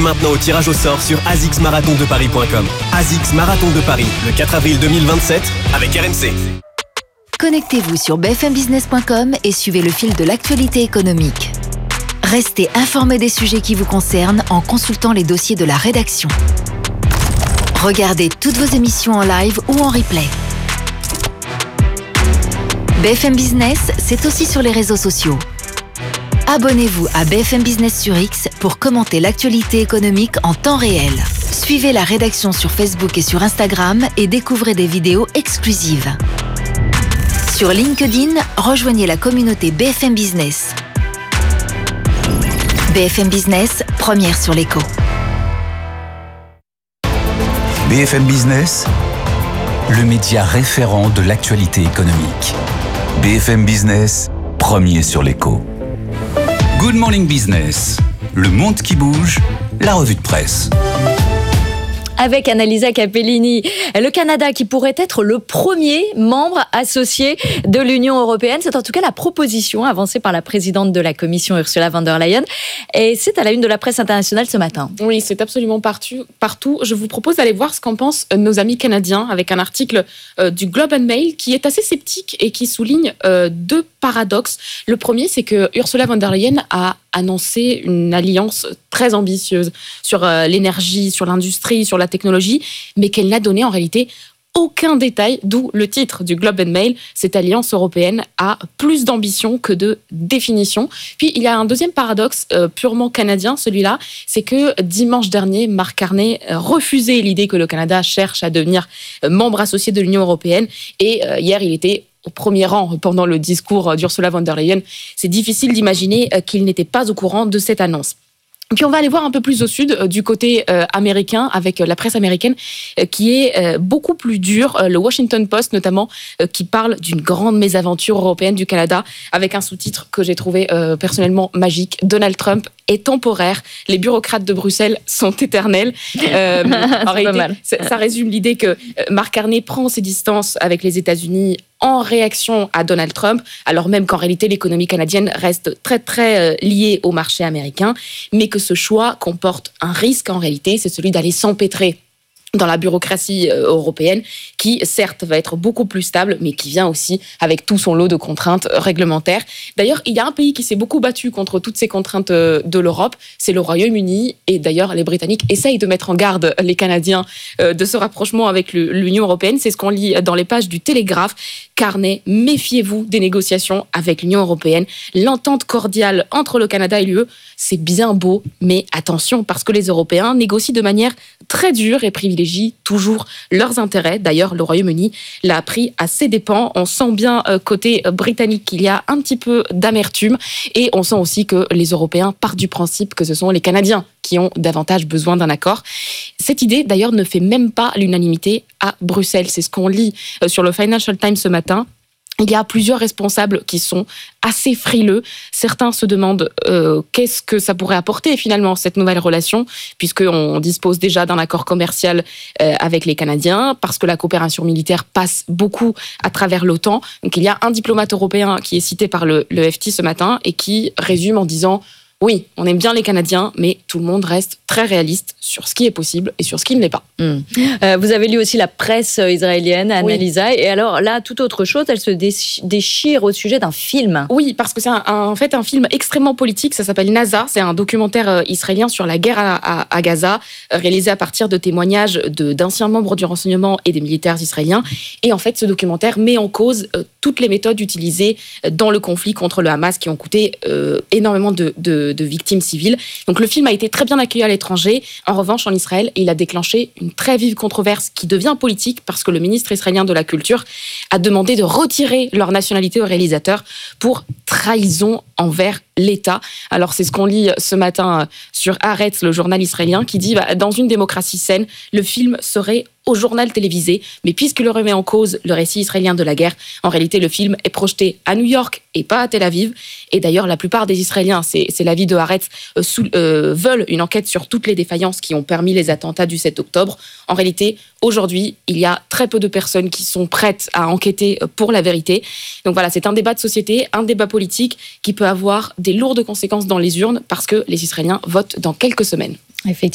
maintenant au tirage au sort sur azixmarathondeparis.com. Azix Marathon de Paris, le 4 avril 2027, avec RMC. Connectez-vous sur bfmbusiness.com et suivez le fil de l'actualité économique. Restez informés des sujets qui vous concernent en consultant les dossiers de la rédaction. Regardez toutes vos émissions en live ou en replay. BFM Business, c'est aussi sur les réseaux sociaux. Abonnez-vous à BFM Business sur X pour commenter l'actualité économique en temps réel. Suivez la rédaction sur Facebook et sur Instagram et découvrez des vidéos exclusives. Sur LinkedIn, rejoignez la communauté BFM Business. BFM Business, première sur l'écho. BFM Business, le média référent de l'actualité économique. BFM Business, premier sur l'écho. Good Morning Business, le monde qui bouge, la revue de presse. Avec Annalisa Capellini, le Canada qui pourrait être le premier membre associé de l'Union européenne. C'est en tout cas la proposition avancée par la présidente de la Commission, Ursula von der Leyen. Et c'est à la une de la presse internationale ce matin. Oui, c'est absolument partout. Je vous propose d'aller voir ce qu'en pensent nos amis canadiens avec un article du Globe and Mail qui est assez sceptique et qui souligne deux paradoxes. Le premier, c'est que Ursula von der Leyen a annoncé une alliance très ambitieuse sur l'énergie, sur l'industrie, sur la technologie, mais qu'elle n'a donné en réalité aucun détail, d'où le titre du Globe and Mail. Cette alliance européenne a plus d'ambition que de définition. Puis il y a un deuxième paradoxe purement canadien, celui-là, c'est que dimanche dernier, Mark Carney refusait l'idée que le Canada cherche à devenir membre associé de l'Union européenne, et hier il était au premier rang pendant le discours d'Ursula von der Leyen. C'est difficile d'imaginer qu'il n'était pas au courant de cette annonce. Puis on va aller voir un peu plus au sud, du côté américain, avec la presse américaine, qui est beaucoup plus dure. Le Washington Post, notamment, qui parle d'une grande mésaventure européenne du Canada, avec un sous-titre que j'ai trouvé personnellement magique. Donald Trump est temporaire, les bureaucrates de Bruxelles sont éternels. En réalité, ça résume l'idée que Mark Carney prend ses distances avec les États-Unis en réaction à Donald Trump, alors même qu'en réalité l'économie canadienne reste très très liée au marché américain, mais que ce choix comporte un risque en réalité, c'est celui d'aller s'empêtrer dans la bureaucratie européenne, qui certes va être beaucoup plus stable, mais qui vient aussi avec tout son lot de contraintes réglementaires. D'ailleurs, il y a un pays qui s'est beaucoup battu contre toutes ces contraintes de l'Europe, c'est le Royaume-Uni, et d'ailleurs les Britanniques essayent de mettre en garde les Canadiens de ce rapprochement avec l'Union européenne. C'est ce qu'on lit dans les pages du Télégraphe. Carney, méfiez-vous des négociations avec l'Union européenne. L'entente cordiale entre le Canada et l'UE, c'est bien beau, mais attention, parce que les Européens négocient de manière très dure et privilégient toujours leurs intérêts. D'ailleurs, le Royaume-Uni l'a appris à ses dépens. On sent bien côté britannique qu'il y a un petit peu d'amertume, et on sent aussi que les Européens partent du principe que ce sont les Canadiens qui ont davantage besoin d'un accord. Cette idée, d'ailleurs, ne fait même pas l'unanimité à Bruxelles. C'est ce qu'on lit sur le Financial Times ce matin. Il y a plusieurs responsables qui sont assez frileux. Certains se demandent qu'est-ce que ça pourrait apporter finalement, cette nouvelle relation, puisqu'on dispose déjà d'un accord commercial avec les Canadiens, parce que la coopération militaire passe beaucoup à travers l'OTAN. Donc il y a un diplomate européen qui est cité par le FT ce matin et qui résume en disant: oui, on aime bien les Canadiens, mais tout le monde reste très réaliste sur ce qui est possible et sur ce qui ne l'est pas. Vous avez lu aussi la presse israélienne, Annalisa, oui. Et alors là, toute autre chose, elle se déchire au sujet d'un film. Oui, parce que c'est en fait un film extrêmement politique, ça s'appelle NASA, c'est un documentaire israélien sur la guerre à Gaza, réalisé à partir de témoignages d'anciens membres du renseignement et des militaires israéliens. Et en fait, ce documentaire met en cause toutes les méthodes utilisées dans le conflit contre le Hamas, qui ont coûté énormément de victimes civiles. Donc le film a été très bien accueilli à l'étranger. En revanche, en Israël, il a déclenché une très vive controverse qui devient politique parce que le ministre israélien de la Culture a demandé de retirer leur nationalité aux réalisateurs pour trahison envers l'État. Alors c'est ce qu'on lit ce matin sur Haaretz, le journal israélien, qui dit dans une démocratie saine, le film serait au journal télévisé, mais puisqu'il remet en cause le récit israélien de la guerre, en réalité le film est projeté à New York et pas à Tel Aviv. Et d'ailleurs la plupart des Israéliens, c'est l'avis de Haaretz, veulent une enquête sur toutes les défaillances qui ont permis les attentats du 7 octobre. En réalité, aujourd'hui, il y a très peu de personnes qui sont prêtes à enquêter pour la vérité. Donc voilà, c'est un débat de société, un débat politique qui peut avoir des lourdes conséquences dans les urnes parce que les Israéliens votent dans quelques semaines. Effectivement.